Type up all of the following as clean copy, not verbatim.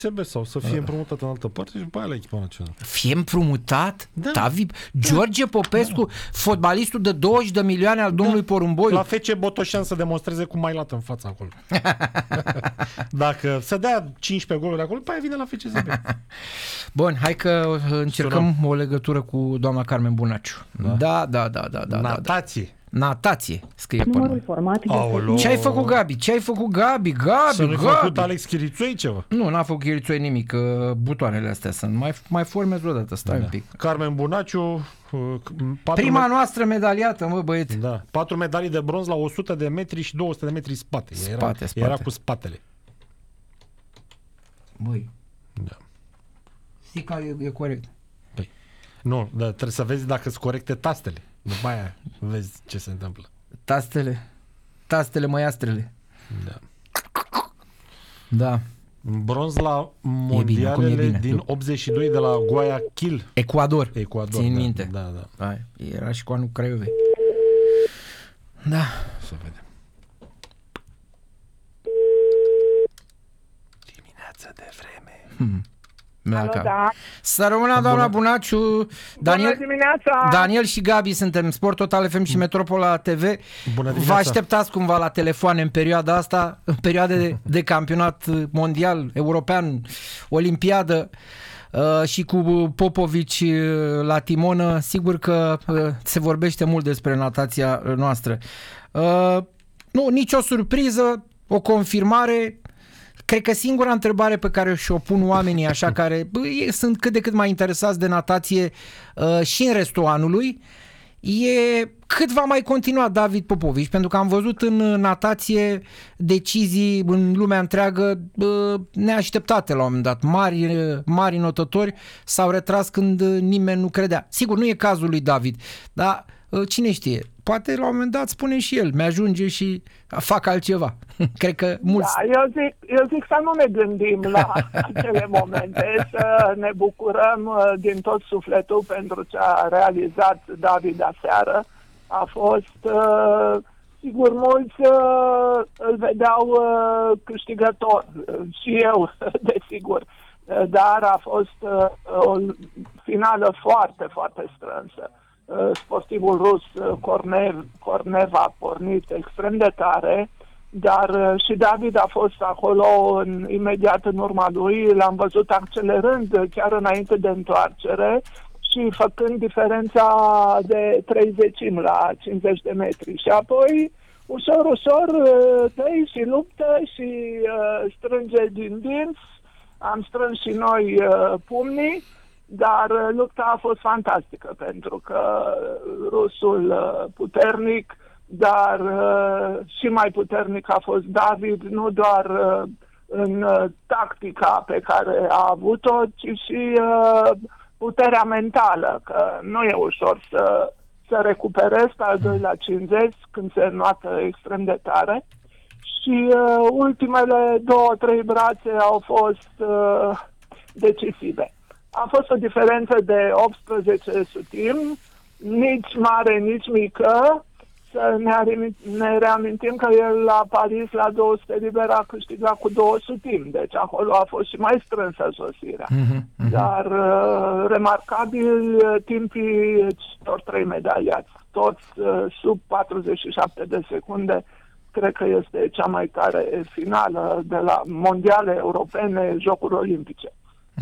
FCSB sau să fie împrumutat în altă parte și după aia la echipa națională. Fie împrumutat? Da. George Popescu, fotbalistul de 20 de milioane al domnului Porumboiu. La FC Botoșan să demonstreze cum mai lată în fața acolo. Dacă să dea 15 goluri acolo, pe aia vine la FCSB. Bun, hai că încercăm o legătură cu doamna Carmen Bunaciu. Da. Natație. Natație, scrie pe noi. Aoleu. Ce ai făcut, Gabi? Ce ai făcut, Gabi? Să nu-i făcut Alex Chirițoi ceva? Nu, n-a făcut Chirițoi nimic. Butoanele astea sunt. Mai formez o dată, stai un pic. Carmen Bunaciu. Prima noastră medaliată, mă, băieți. Da, 4 medalii de bronz la 100 de metri și 200 de metri spate. Spate. Era cu spatele. Băi. Da. Sica e corect. Păi, nu, dar trebuie să vezi dacă sunt corecte tastele. După aia vezi ce se întâmplă. Tastele măiastrele. Da. Da. Bronz la mondialele din 82 de la Guayaquil. Ecuador. Țin minte. Da. Hai, era și cu anul Craiovei. Da. Să vedem. Dimineața de vreme. Da. Să rămână, doamna Bunaciu. Daniel și Gabi suntem Sport Total FM și Metropola TV. Vă așteptați cumva la telefoane în perioada asta, în perioade de campionat mondial, european, olimpiadă și cu Popovici la timonă. Sigur că se vorbește mult despre natația noastră. Nu, nicio surpriză, o confirmare. Cred că singura întrebare pe care și-o pun oamenii așa care sunt cât de cât mai interesați de natație și în restul anului e cât va mai continua David Popovici, pentru că am văzut în natație decizii în lumea întreagă neașteptate la un moment dat. Mari notători s-au retras când nimeni nu credea. Sigur, nu e cazul lui David, dar cine știe, poate la un moment dat spune și el, mi-ajunge și fac altceva. Cred că mulți... Da, eu zic să nu ne gândim la acele momente, să ne bucurăm din tot sufletul pentru ce a realizat David aseară. A fost, sigur, mulți îl vedeau câștigător, și eu, desigur, dar a fost o finală foarte, foarte strânsă. Sportivul rus Kornev a pornit extrem de tare, dar și David a fost acolo imediat în urma lui, l-am văzut accelerând chiar înainte de întoarcere și făcând diferența de 30 la 50 de metri. Și apoi, ușor, tăi și luptă și strânge din dinți, am strâns și noi pumnii, dar lupta a fost fantastică pentru că rusul puternic, dar și mai puternic a fost David, nu doar în tactica pe care a avut-o, ci și puterea mentală, că nu e ușor să recuperezi pe al doilea 50 când se înnoată extrem de tare. Și ultimele 2-3 brațe au fost decisive. A fost o diferență de 18 sutimi, nici mare, nici mică. Să ne reamintim că el la Paris, la 200 liber, a câștigat cu 2 sutimi. Deci acolo a fost și mai strânsă sosirea. Dar remarcabil timpii celor 3 medaliați. Toți sub 47 de secunde. Cred că este cea mai tare finală de la mondiale europene, Jocuri Olimpice.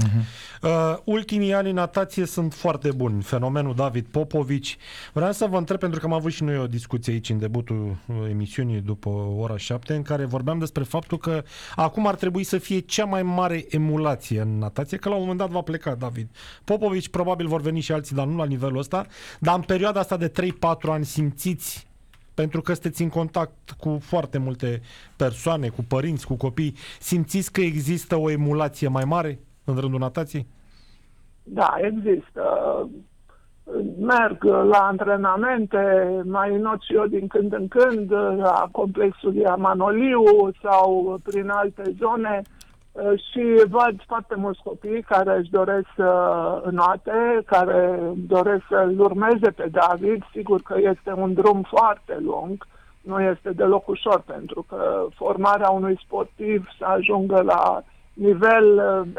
Ultimii ani în natație sunt foarte buni. Fenomenul David Popovici. Vreau să vă întreb, pentru că am avut și noi o discuție aici în debutul emisiunii după ora 7, în care vorbeam despre faptul că acum ar trebui să fie cea mai mare emulație în natație, că la un moment dat va pleca David Popovici, probabil vor veni și alții, dar nu la nivelul ăsta. Dar în perioada asta de 3-4 ani simțiți, pentru că sunteți în contact cu foarte multe persoane, cu părinți, cu copii, simțiți că există o emulație mai mare în rândul natației? Da, există. Merg la antrenamente, mai not și eu din când în când, la complexul Manoliu sau prin alte zone și văd foarte mulți copii care își doresc să înoate, care doresc să-l urmeze pe David. Sigur că este un drum foarte lung, nu este deloc ușor, pentru că formarea unui sportiv să ajungă nivel